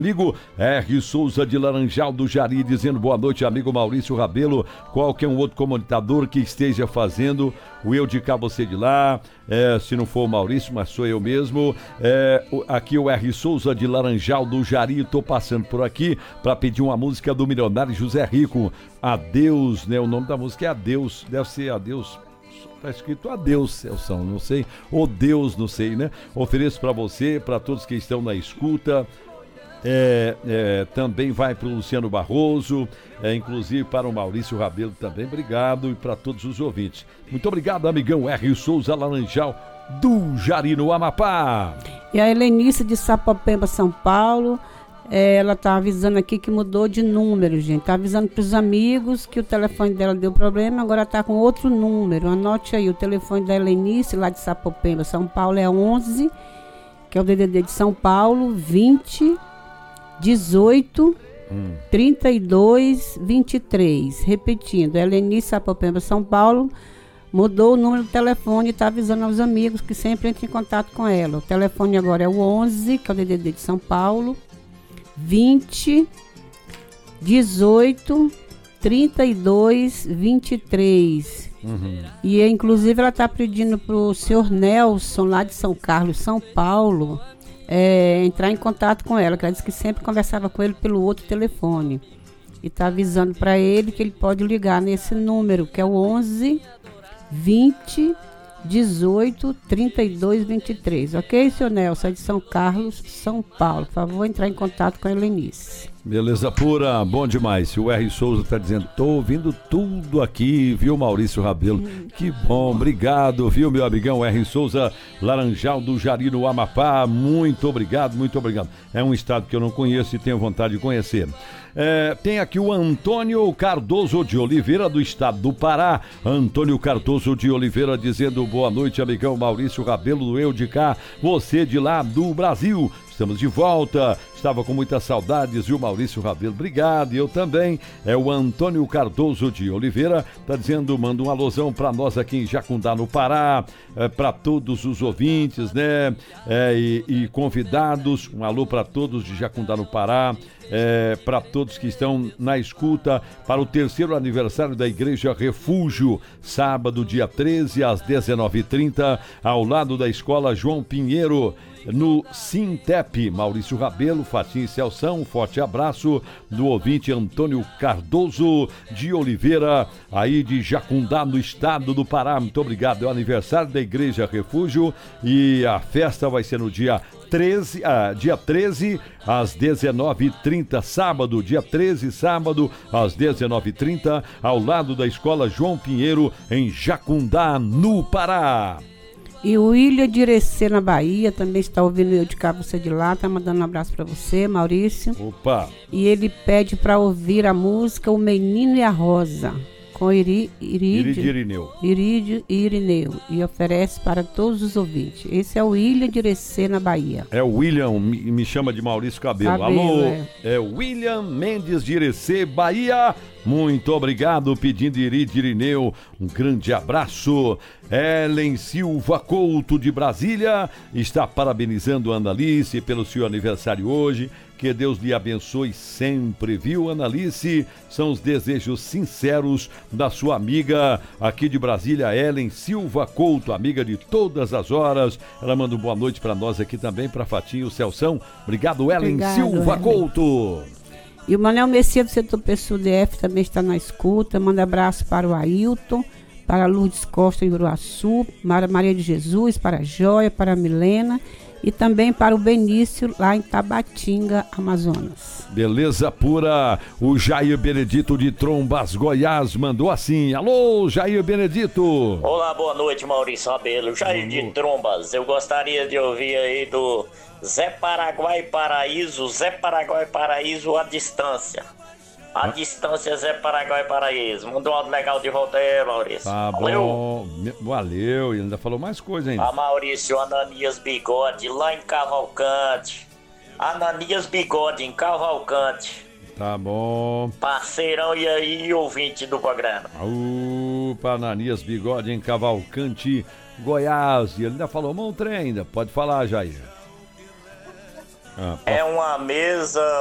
Amigo R. Souza de Laranjal do Jari, dizendo boa noite, amigo Maurício Rabelo. Qualquer um outro comunicador que esteja fazendo, o eu de cá, você de lá. Se não for o Maurício, mas sou eu mesmo. Aqui o R. Souza de Laranjal do Jari. Estou passando por aqui para pedir uma música do milionário José Rico. Adeus, né? O nome da música é Adeus. Deve ser Adeus. Tá escrito adeus, Celso, não sei. Ou Deus, não sei, né? Ofereço para você, para todos que estão na escuta. Também vai para o Luciano Barroso, inclusive para o Maurício Rabelo também, obrigado, e para todos os ouvintes. Muito obrigado, amigão R. Souza Laranjal do Jari, no Amapá. E a Helenice de Sapopemba, São Paulo, ela tá avisando aqui que mudou de número, gente. Tá avisando para os amigos que o telefone dela deu problema, agora tá com outro número. Anote aí, o telefone da Helenice, lá de Sapopemba, São Paulo, é 11, que é o DDD de São Paulo, 20 18 32 23. Repetindo, Helenice Sapopemba, São Paulo, mudou o número do telefone e está avisando aos amigos que sempre entrem em contato com ela. O telefone agora é o 11, que é o DDD de São Paulo, 20 18 32 23. E inclusive ela está pedindo para o senhor Nelson, lá de São Carlos, São Paulo, entrar em contato com ela, que ela disse que sempre conversava com ele pelo outro telefone. E está avisando para ele que ele pode ligar nesse número, que é o 11 20 18 32 23. Ok, senhor Nelson? É de São Carlos, São Paulo. Por favor, entrar em contato com a Helenice. Beleza pura, bom demais. O R. Souza está dizendo, tô ouvindo tudo aqui, viu, Maurício Rabelo? Que bom, obrigado, viu, meu amigão R. Souza, Laranjal do Jari, no Amapá. Muito obrigado, muito obrigado. É um estado que eu não conheço e tenho vontade de conhecer. Tem aqui o Antônio Cardoso de Oliveira, do estado do Pará. Antônio Cardoso de Oliveira dizendo boa noite, amigão Maurício Rabelo, do eu de cá, você de lá do Brasil. Estamos de volta, estava com muitas saudades, viu, Maurício Rabelo? Obrigado, e eu também. É o Antônio Cardoso de Oliveira, tá dizendo, manda um alusão para nós aqui em Jacundá, no Pará, para todos os ouvintes, né, e convidados, um alô para todos de Jacundá, no Pará, para todos que estão na escuta, para o 3º aniversário da Igreja Refúgio, sábado, dia 13, às 19h30, ao lado da Escola João Pinheiro, no Sintep. Maurício Rabelo, Fatinho e Celção, um forte abraço do ouvinte Antônio Cardoso de Oliveira, aí de Jacundá, no estado do Pará. Muito obrigado, é o aniversário da Igreja Refúgio e a festa vai ser no dia 13, às 19h30, sábado, dia 13, sábado, às 19h30, ao lado da Escola João Pinheiro, em Jacundá, no Pará. E o William de Irecê, na Bahia, também está ouvindo eu de cá, você de lá, tá mandando um abraço para você, Maurício. Opa! E ele pede para ouvir a música O Menino e a Rosa, com Irídio e Irineu, e oferece para todos os ouvintes. Esse é o William de Irecê, na Bahia. É o William, me chama de Maurício Cabelo. Alô, é William Mendes de Irecê, Bahia. Muito obrigado, pedindo Irídio e Irineu, um grande abraço. Ellen Silva Couto, de Brasília, está parabenizando a Analice pelo seu aniversário hoje. Que Deus lhe abençoe sempre, viu, Analice? São os desejos sinceros da sua amiga aqui de Brasília, Ellen Silva Couto, amiga de todas as horas. Ela manda uma boa noite para nós aqui também, para Fatinho Celção. Obrigado, Ellen Silva Couto. E o Manuel Messias do setor PSU DF também está na escuta. Manda abraço para o Ailton, para a Lourdes Costa em Uruaçu, para Maria de Jesus, para a Joia, para a Milena e também para o Benício, lá em Tabatinga, Amazonas. Beleza pura. O Jair Benedito de Trombas, Goiás, mandou assim. Alô, Jair Benedito. Olá, boa noite, Maurício Rabelo. Jair de Trombas, eu gostaria de ouvir aí do Zé Paraguai Paraíso, à distância. A distância, Zé Paraguai Paraíso. Mandou um áudio legal de volta aí, Maurício. Tá bom. Valeu. E ainda falou mais coisa ainda. Maurício, Ananias Bigode, lá em Cavalcante. Ananias Bigode, em Cavalcante. Tá bom. Parceirão e aí, ouvinte do programa. Para Ananias Bigode, em Cavalcante, Goiás. E ele ainda falou, um trem ainda. Pode falar, Jair. É uma mesa